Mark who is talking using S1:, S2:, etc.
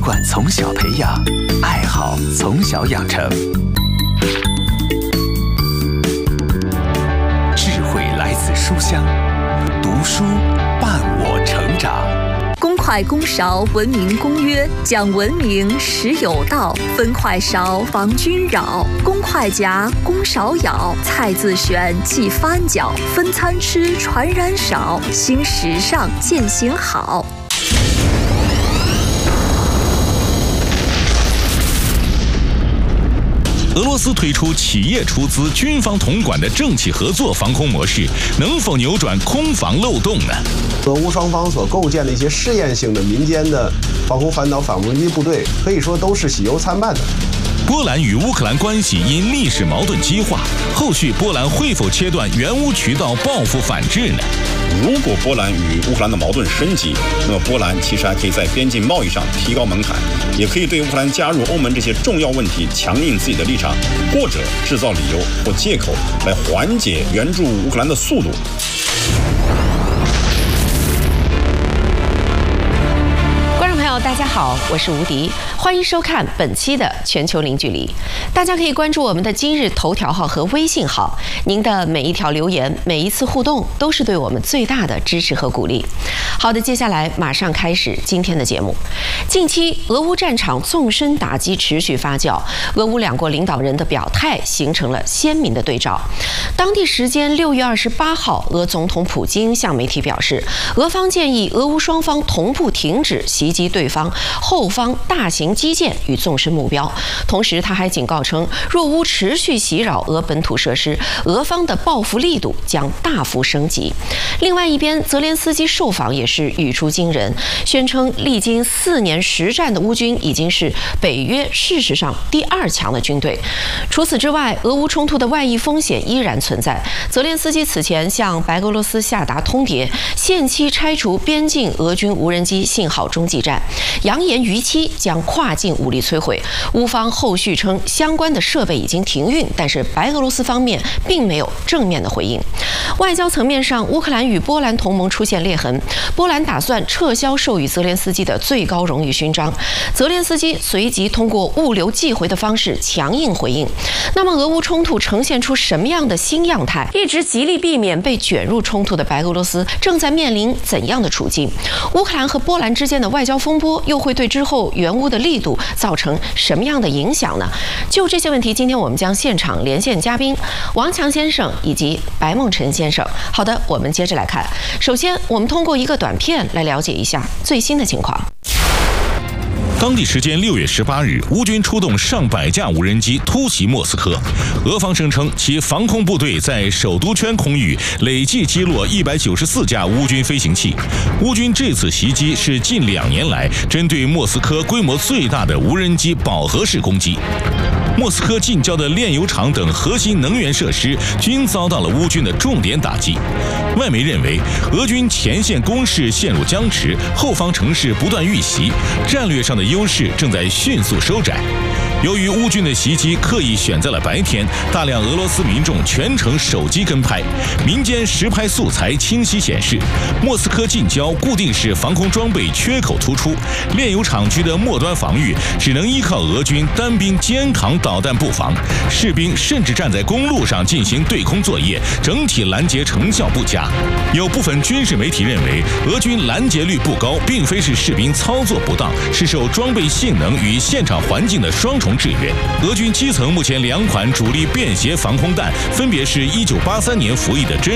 S1: 惯从小培养，爱好从小养成。智慧来自书香，读书伴我成长。
S2: 公筷公勺文明公约，讲文明实有道，分筷勺防君扰，公筷夹公勺舀，菜自选忌翻搅，分餐吃传染少，新时尚践行好。
S3: 俄罗斯推出企业出资、军方统管的政企合作防空模式，能否扭转空防漏洞呢？
S4: 俄乌双方所构建的一些试验性的民间的防空反导反无人机部队，可以说都是喜忧参半的。
S3: 波兰与乌克兰关系因历史矛盾激化，后续波兰会否切断援乌渠道报复反制呢？
S5: 如果波兰与乌克兰的矛盾升级，那么波兰其实还可以在边境贸易上提高门槛，也可以对乌克兰加入欧盟这些重要问题强硬自己的立场，或者制造理由或借口来缓解援助乌克兰的速度。
S6: 大家好，我是吴迪，欢迎收看本期的全球零距离。大家可以关注我们的今日头条号和微信号，您的每一条留言、每一次互动，都是对我们最大的支持和鼓励。好的，接下来马上开始今天的节目。近期俄乌战场纵深打击持续发酵，俄乌两国领导人的表态形成了鲜明的对照。当地时间6月28号，俄总统普京向媒体表示，俄方建议俄乌双方同步停止袭击对方后方大型基建与纵深目标。同时，他还警告称，若乌持续袭扰俄本土设施，俄方的报复力度将大幅升级。另外一边，泽连斯基受访也是语出惊人，宣称历经4年实战的乌军已经是北约事实上第2强的军队。除此之外，俄乌冲突的外溢风险依然存在。泽连斯基此前向白俄罗斯下达通牒，限期拆除边境俄军无人机信号中继站，扬言逾期将跨境武力摧毁。乌方后续称相关的设备已经停运，但是白俄罗斯方面并没有正面的回应。外交层面上，乌克兰与波兰同盟出现裂痕，波兰打算撤销授予泽连斯基的最高荣誉勋章，泽连斯基随即通过物流寄回的方式强硬回应。那么俄乌冲突呈现出什么样的新样态？一直极力避免被卷入冲突的白俄罗斯正在面临怎样的处境？乌克兰和波兰之间的外交风波又会对之后援乌的力度造成什么样的影响呢？就这些问题，今天我们将现场连线嘉宾王强先生以及白梦辰先生。好的，我们接着来看。首先，我们通过一个短片来了解一下最新的情况。
S3: 当地时间6月18日，乌军出动上百架无人机突袭莫斯科。俄方声称，其防空部队在首都圈空域累计击落194架乌军飞行器。乌军这次袭击是近2年来针对莫斯科规模最大的无人机饱和式攻击。莫斯科近郊的炼油厂等核心能源设施均遭到了乌军的重点打击。外媒认为，俄军前线攻势陷入僵持，后方城市不断遇袭，战略上的优势正在迅速收窄。由于乌军的袭击刻意选在了白天，大量俄罗斯民众全程手机跟拍，民间实拍素材清晰显示，莫斯科近郊固定式防空装备缺口突出，炼油厂区的末端防御只能依靠俄军单兵肩扛导弹布防，士兵甚至站在公路上进行对空作业，整体拦截成效不佳。有部分军事媒体认为，俄军拦截率不高，并非是士兵操作不当，是受装备性能与现场环境的双重制约。俄军基层目前2款主力便携防空弹，分别是1983年服役的真